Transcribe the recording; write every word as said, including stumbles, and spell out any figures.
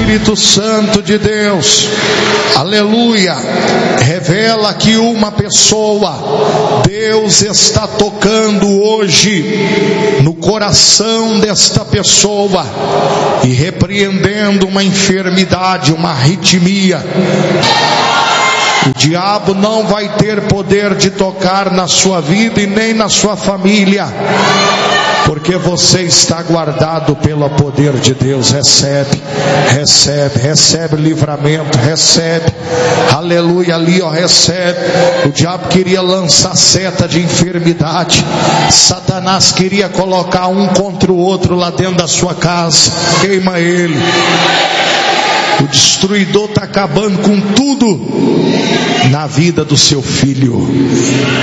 Espírito Santo de Deus, aleluia, revela que uma pessoa, Deus está tocando hoje no coração desta pessoa e repreendendo uma enfermidade, uma arritmia. O diabo não vai ter poder de tocar na sua vida e nem na sua família, porque você está guardado pelo poder de Deus. Recebe, recebe, recebe livramento, recebe, aleluia, ali ó, recebe. O diabo queria lançar seta de enfermidade, Satanás queria colocar um contra o outro lá dentro da sua casa, queima ele. O destruidor está acabando com tudo na vida do seu filho.